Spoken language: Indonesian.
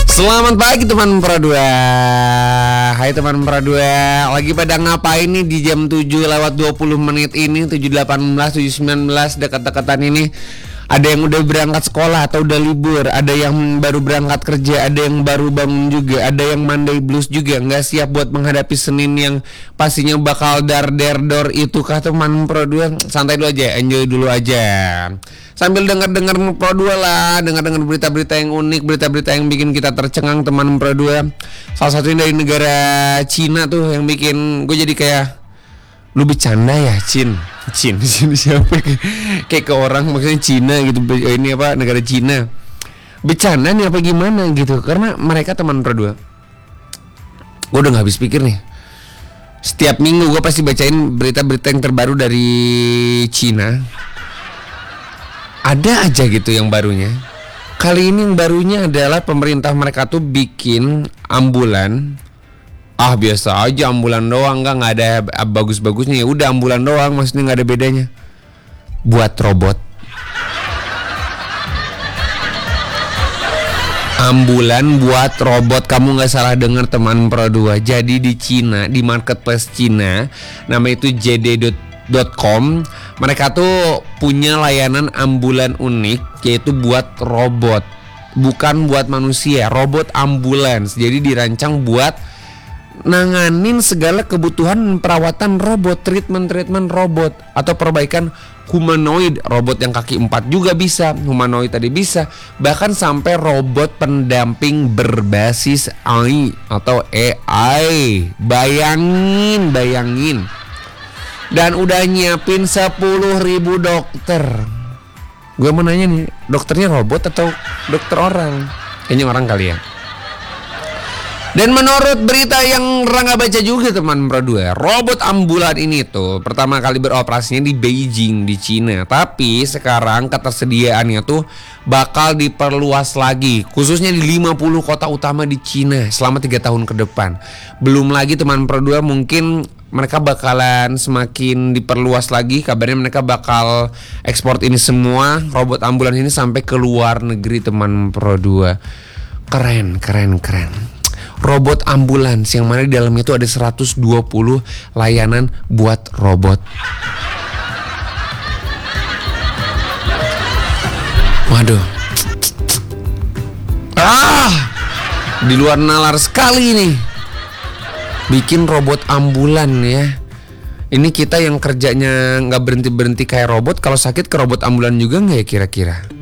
Selamat pagi teman Pro 2. Hai teman Pro 2. Lagi pada ngapain nih di jam 7 lewat 20 menit ini, 7.18, 7.19 dekat-dekatan ini? Ada yang udah berangkat sekolah atau udah libur, ada yang baru berangkat kerja, ada yang baru bangun juga, ada yang Monday blues juga, nggak siap buat menghadapi Senin yang pastinya bakal dar-der-dor. Itu kah teman Pro 2? Santai dulu aja, enjoy dulu aja. Sambil dengar-dengar Pro 2 lah, dengar-dengar berita-berita yang unik, berita-berita yang bikin kita tercengang teman Pro 2. Salah satunya dari negara Cina tuh yang bikin gue jadi kayak, lu bercanda ya Cin siapa kayak ke orang maksudnya Cina gitu, ini apa negara Cina bercanda nih apa gimana gitu, karena mereka teman Pro 2. Gue udah gak habis pikir nih, setiap minggu gue pasti bacain berita-berita yang terbaru dari Cina. Ada aja gitu yang barunya. Kali ini yang barunya adalah pemerintah mereka tuh bikin ambulan. Ah biasa aja ambulan doang, nggak ada bagus-bagusnya. Ya udah ambulan doang, maksudnya nggak ada bedanya. Buat robot. Ambulan buat robot, kamu nggak salah dengar teman Pro 2. Jadi di Cina, di marketplace Cina, nama itu JD.com, mereka tuh punya layanan ambulan unik, yaitu buat robot, bukan buat manusia. Robot ambulans, jadi dirancang buat nanganin segala kebutuhan perawatan robot, treatment robot, atau perbaikan humanoid. Robot yang kaki 4 juga bisa, humanoid tadi bisa, bahkan sampai robot pendamping berbasis AI atau AI. Bayangin. Dan udah nyiapin 10.000 dokter. Gue mau nanya nih, dokternya robot atau dokter orang? Kayaknya orang kali ya. Dan menurut berita yang Rangga baca juga teman Pro 2, robot ambulan ini tuh pertama kali beroperasinya di Beijing di Cina. Tapi sekarang ketersediaannya tuh bakal diperluas lagi, khususnya di 50 kota utama di Cina selama 3 tahun ke depan. Belum lagi teman Pro 2, mungkin mereka bakalan semakin diperluas lagi. Kabarnya mereka bakal ekspor ini semua, robot ambulan ini sampai ke luar negeri teman Pro 2. Keren. Robot ambulans yang mana di dalamnya itu ada 120 layanan buat robot. Waduh. Di luar nalar sekali nih. Bikin robot ambulan ya. Ini kita yang kerjanya nggak berhenti kayak robot, kalau sakit ke robot ambulan juga nggak ya kira-kira?